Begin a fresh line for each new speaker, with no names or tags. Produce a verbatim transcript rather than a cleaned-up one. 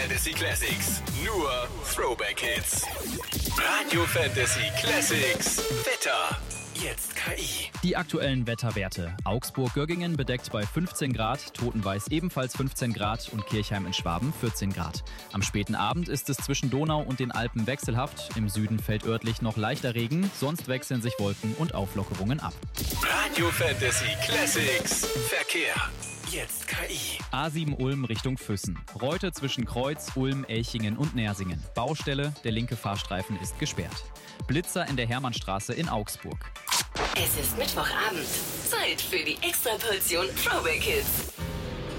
Fantasy Classics. Nur Throwback Hits. Radio Fantasy Classics. Wetter. Jetzt K I.
Die aktuellen Wetterwerte. Augsburg-Göggingen bedeckt bei fünfzehn Grad, Totenweiß ebenfalls fünfzehn Grad und Kirchheim in Schwaben vierzehn Grad. Am späten Abend ist es zwischen Donau und den Alpen wechselhaft. Im Süden fällt örtlich noch leichter Regen, sonst wechseln sich Wolken und Auflockerungen ab.
Radio Fantasy Classics. Verkehr. Jetzt K I.
A sieben Ulm Richtung Füssen. Reute zwischen Kreuz, Ulm, Elchingen und Nersingen. Baustelle, der linke Fahrstreifen ist gesperrt. Blitzer in der Hermannstraße in Augsburg.
Es ist Mittwochabend. Zeit für die Extraportion Throwback Hits.